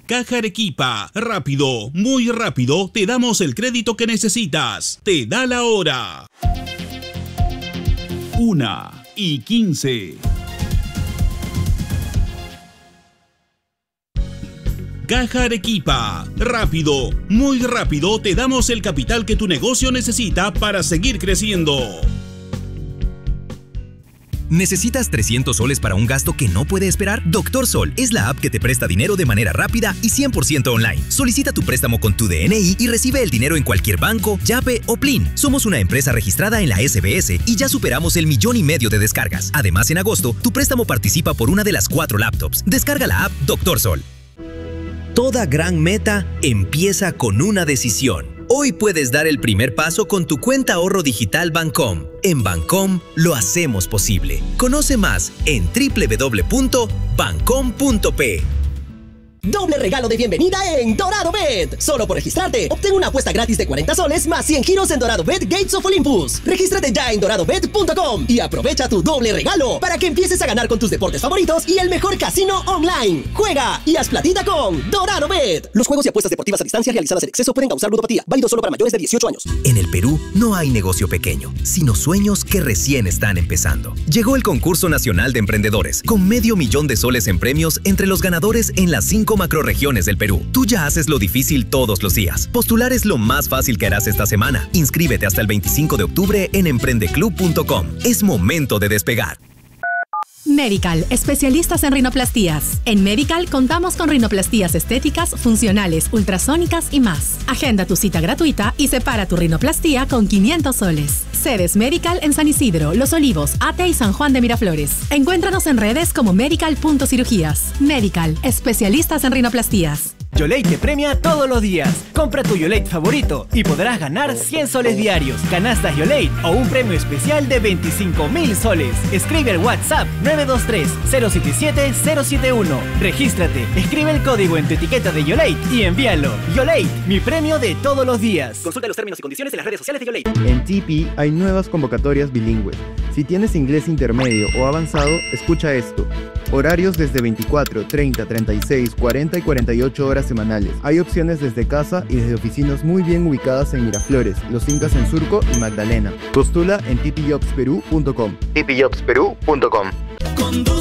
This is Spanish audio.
Caja Arequipa. Rápido, muy rápido, te damos el crédito que necesitas. Te da la hora. 1:15. Caja Arequipa. Rápido, muy rápido, te damos el capital que tu negocio necesita para seguir creciendo. ¿Necesitas 300 soles para un gasto que no puede esperar? Doctor Sol es la app que te presta dinero de manera rápida y 100% online. Solicita tu préstamo con tu DNI y recibe el dinero en cualquier banco, Yape o Plin. Somos una empresa registrada en la SBS y ya superamos el 1,5 millones de descargas. Además, en agosto, tu préstamo participa por una de las 4 laptops. Descarga la app Doctor Sol. Toda gran meta empieza con una decisión. Hoy puedes dar el primer paso con tu cuenta ahorro digital Bancom. En Bancom lo hacemos posible. Conoce más en www.bancom.p. Doble regalo de bienvenida en Dorado Bet. Solo por registrarte, obtén una apuesta gratis de 40 soles más 100 giros en Dorado Bet Gates of Olympus. Regístrate ya en doradobet.com y aprovecha tu doble regalo para que empieces a ganar con tus deportes favoritos y el mejor casino online. Juega y haz platita con Dorado Bet. Los juegos y apuestas deportivas a distancia realizadas en exceso pueden causar ludopatía. Válido solo para mayores de 18 años. En el Perú no hay negocio pequeño, sino sueños que recién están empezando. Llegó el Concurso Nacional de Emprendedores, con $500,000 de soles en premios entre los ganadores en las 5 macroregiones del Perú. Tú ya haces lo difícil todos los días. Postular es lo más fácil que harás esta semana. Inscríbete hasta el 25 de octubre en emprendeclub.com. Es momento de despegar. Medical, especialistas en rinoplastías. En Medical contamos con rinoplastías estéticas, funcionales, ultrasónicas y más. Agenda tu cita gratuita y separa tu rinoplastía con 500 soles. Sedes Medical en San Isidro, Los Olivos, Ate y San Juan de Miraflores. Encuéntranos en redes como medical.cirugías. Medical, especialistas en rinoplastías. Yolate te premia todos los días. Compra tu Yolate favorito y podrás ganar 100 soles diarios, canastas Yolate o un premio especial de 25,000 soles. Escribe al WhatsApp 923-077-071. Regístrate, escribe el código en tu etiqueta de Yolate y envíalo. Yolate, mi premio de todos los días. Consulta los términos y condiciones en las redes sociales de Yolate. En TP hay nuevas convocatorias bilingües. Si tienes inglés intermedio o avanzado, escucha esto. Horarios desde 24, 30, 36, 40 y 48 horas semanales. Hay opciones desde casa y desde oficinas muy bien ubicadas en Miraflores, Los Incas en Surco y Magdalena. Postula en tpjobsperú.com. tpjobsperú.com.